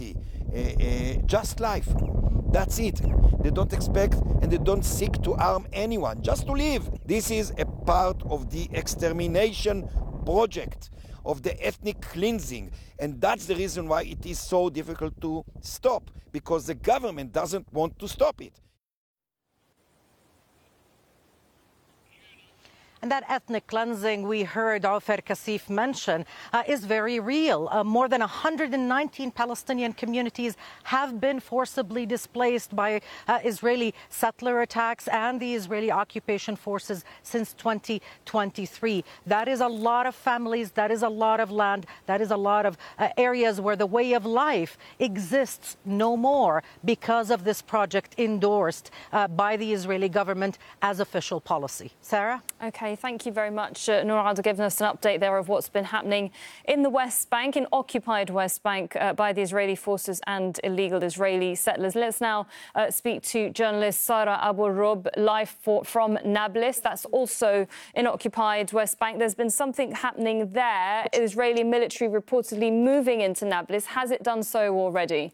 dignity, just life. That's it. They don't expect and they don't seek to harm anyone, just to live. This is a part of the extermination project, of the ethnic cleansing. And that's the reason why it is so difficult to stop, because the government doesn't want to stop it. And that ethnic cleansing we heard Ofer Kassif mention is very real. More than 119 Palestinian communities have been forcibly displaced by Israeli settler attacks and the Israeli occupation forces since 2023. That is a lot of families, that is a lot of land, that is a lot of areas where the way of life exists no more because of this project endorsed by the Israeli government as official policy. Sarah? Okay. Thank you very much, Nourad, giving us an update there of what's been happening in the West Bank, in occupied West Bank, by the Israeli forces and illegal Israeli settlers. Let's now speak to journalist Sara Abu Rob, live from Nablus. That's also in occupied West Bank. There's been something happening there. Israeli military reportedly moving into Nablus. Has it done so already?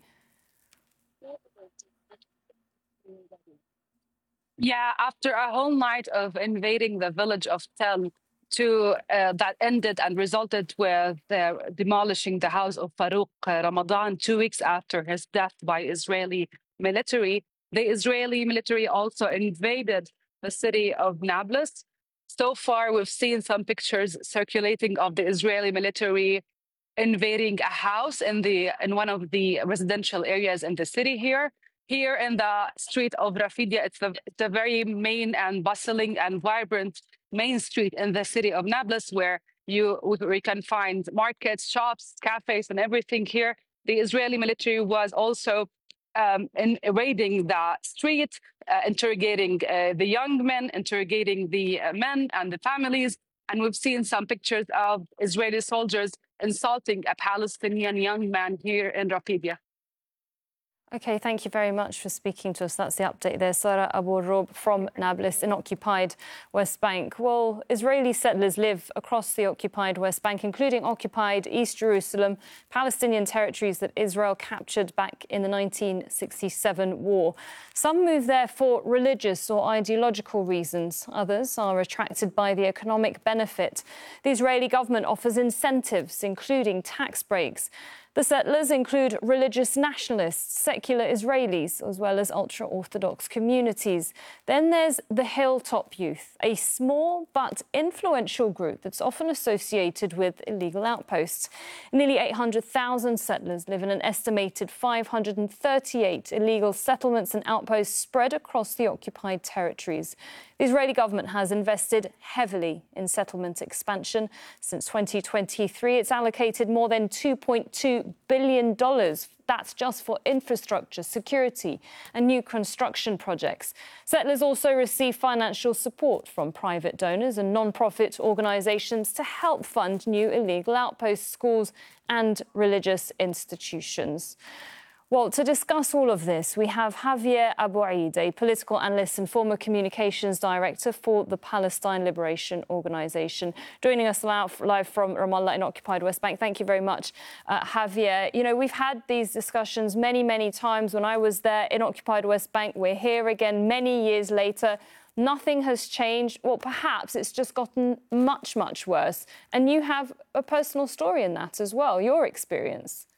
Yeah, after a whole night of invading the village of Tel that ended and resulted with demolishing the house of Farouk Ramadan 2 weeks after his death by Israeli military, the Israeli military also invaded the city of Nablus. So far, we've seen some pictures circulating of the Israeli military invading a house in one of the residential areas in the city here. Here in the street of Rafidia, it's the very main and bustling and vibrant main street in the city of Nablus, where we can find markets, shops, cafes, and everything here. The Israeli military was also raiding the street, interrogating the young men, interrogating the men and the families. And we've seen some pictures of Israeli soldiers insulting a Palestinian young man here in Rafidia. OK, thank you very much for speaking to us. That's the update there. Sara Abu Rob from Nablus in occupied West Bank. Well, Israeli settlers live across the occupied West Bank, including occupied East Jerusalem, Palestinian territories that Israel captured back in the 1967 war. Some move there for religious or ideological reasons. Others are attracted by the economic benefit. The Israeli government offers incentives, including tax breaks. The settlers include religious nationalists, secular Israelis, as well as ultra-Orthodox communities. Then there's the Hilltop Youth, a small but influential group that's often associated with illegal outposts. Nearly 800,000 settlers live in an estimated 538 illegal settlements and outposts spread across the occupied territories. The Israeli government has invested heavily in settlement expansion. Since 2023, it's allocated more than $2.2 billion. That's just for infrastructure, security and new construction projects. Settlers also receive financial support from private donors and non-profit organisations to help fund new illegal outposts, schools and religious institutions. Well, to discuss all of this, we have Javier Abu Eid, a political analyst and former communications director for the Palestine Liberation Organization, joining us live from Ramallah in occupied West Bank. Thank you very much, Javier. You know, we've had these discussions many, many times when I was there in occupied West Bank. We're here again many years later. Nothing has changed. Well, perhaps it's just gotten much, much worse. And you have a personal story in that as well, your experience.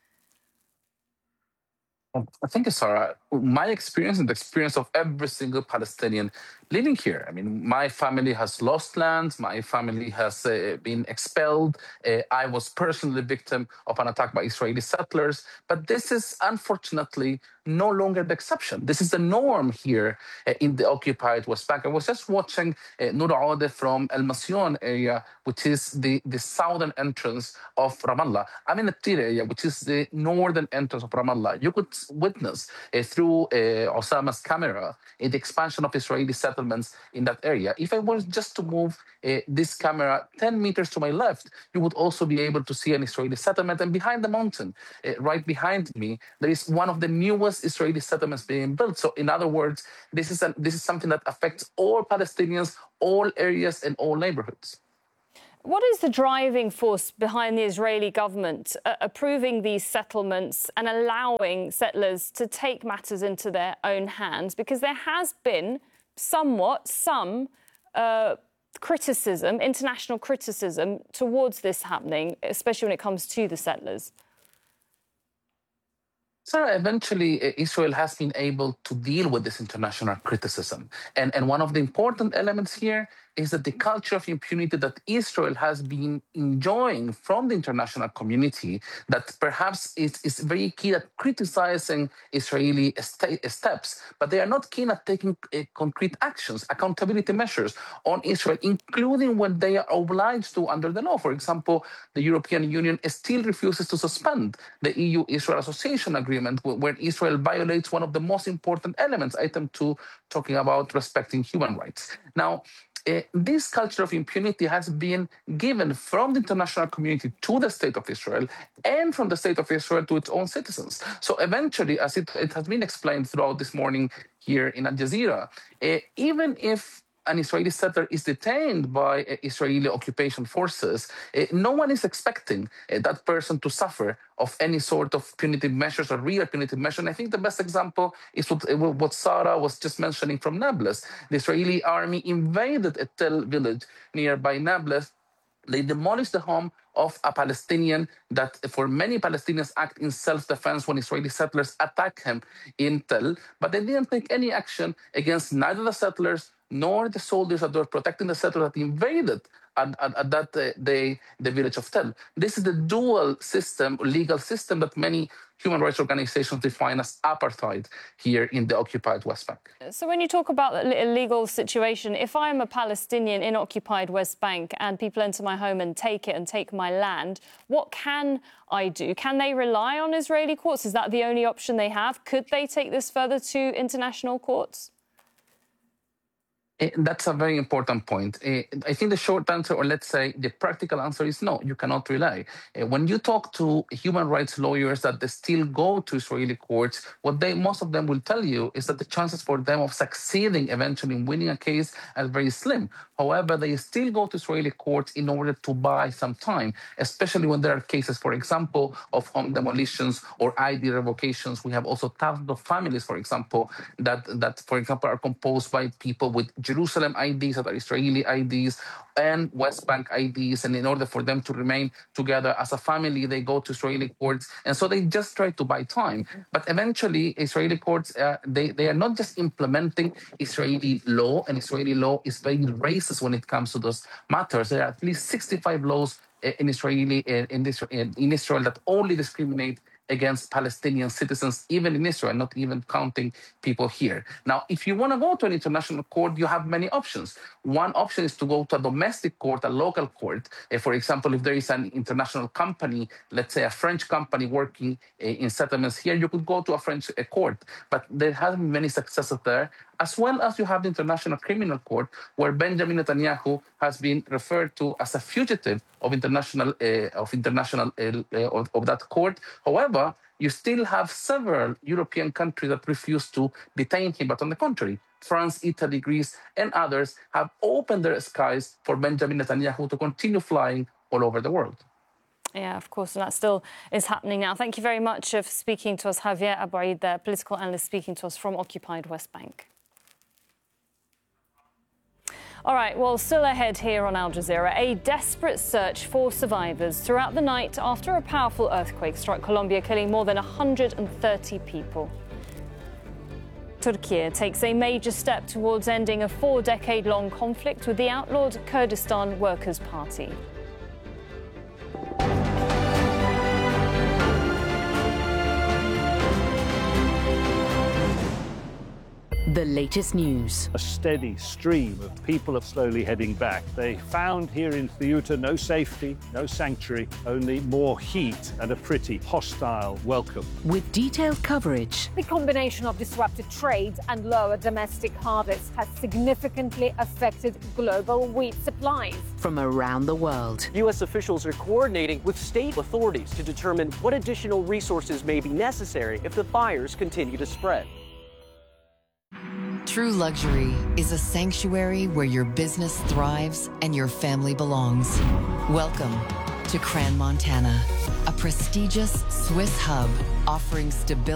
Thank you, Sarah. My experience and the experience of every single Palestinian living here. I mean, my family has lost land. My family has been expelled. I was personally the victim of an attack by Israeli settlers. But this is unfortunately no longer the exception. This is the norm here in the occupied West Bank. I was just watching Nour Ode from El Masyon area, which is the southern entrance of Ramallah. I'm in the Tir area, which is the northern entrance of Ramallah. You could witness through Osama's camera the expansion of Israeli settlements in that area. If I was just to move this camera 10 meters to my left, you would also be able to see an Israeli settlement. And behind the mountain, right behind me, there is one of the newest Israeli settlements being built. So in other words, this is something that affects all Palestinians, all areas and all neighborhoods. What is the driving force behind the Israeli government approving these settlements and allowing settlers to take matters into their own hands? Because there has been some criticism, international criticism towards this happening, especially when it comes to the settlers. Sarah, eventually Israel has been able to deal with this international criticism. And one of the important elements here is that the culture of impunity that Israel has been enjoying from the international community, that perhaps is very keen at criticizing Israeli steps, but they are not keen at taking concrete actions, accountability measures on Israel, including when they are obliged to under the law. For example, the European Union still refuses to suspend the EU-Israel Association Agreement, where Israel violates one of the most important elements, item 2, talking about respecting human rights. Now, this culture of impunity has been given from the international community to the state of Israel and from the state of Israel to its own citizens. So eventually, as it has been explained throughout this morning here in Al Jazeera, even if an Israeli settler is detained by Israeli occupation forces, no one is expecting that person to suffer of any sort of punitive measures or real punitive measures. And I think the best example is what Sarah was just mentioning from Nablus. The Israeli army invaded a Tel village nearby Nablus. They demolished the home of a Palestinian that, for many Palestinians, act in self-defense when Israeli settlers attack him in Tel. But they didn't take any action against neither the settlers nor the soldiers that were protecting the settlers that invaded the village of Tel. This is the dual system, legal system, that many human rights organizations define as apartheid here in the occupied West Bank. So when you talk about the illegal situation, if I'm a Palestinian in occupied West Bank and people enter my home and take it and take my land, what can I do? Can they rely on Israeli courts? Is that the only option they have? Could they take this further to international courts? That's a very important point. I think the short answer, or let's say the practical answer, is no, you cannot rely. When you talk to human rights lawyers that they still go to Israeli courts, what most of them will tell you is that the chances for them of succeeding eventually in winning a case are very slim. However, they still go to Israeli courts in order to buy some time, especially when there are cases, for example, of home demolitions or ID revocations. We have also thousands of families, for example, that for example, are composed by people with Jerusalem IDs that are Israeli IDs and West Bank IDs. And in order for them to remain together as a family, they go to Israeli courts. And so they just try to buy time. But eventually, Israeli courts, they are not just implementing Israeli law, and Israeli law is very racist when it comes to those matters. There are at least 65 laws in Israel that only discriminate against Palestinian citizens, even in Israel, not even counting people here. Now, if you want to go to an international court, you have many options. One option is to go to a domestic court, a local court. For example, if there is an international company, let's say a French company working in settlements here, you could go to a French court. But there hasn't been many successes there, as well as you have the International Criminal Court, where Benjamin Netanyahu has been referred to as a fugitive of that court. However, you still have several European countries that refuse to detain him. But on the contrary, France, Italy, Greece, and others have opened their skies for Benjamin Netanyahu to continue flying all over the world. Yeah, of course, and that still is happening now. Thank you very much for speaking to us, Javier Abu-Aid, the political analyst, speaking to us from occupied West Bank. All right, well, still ahead here on Al Jazeera, a desperate search for survivors throughout the night after a powerful earthquake struck Colombia, killing more than 130 people. Turkey takes a major step towards ending a 4-decade-long conflict with the outlawed Kurdistan Workers' Party. The latest news. A steady stream of people are slowly heading back. They found here in Ceuta no safety, no sanctuary, only more heat and a pretty hostile welcome. With detailed coverage. The combination of disrupted trade and lower domestic harvests has significantly affected global wheat supplies. From around the world. U.S. officials are coordinating with state authorities to determine what additional resources may be necessary if the fires continue to spread. True luxury is a sanctuary where your business thrives and your family belongs. Welcome to Crans-Montana, a prestigious Swiss hub offering stability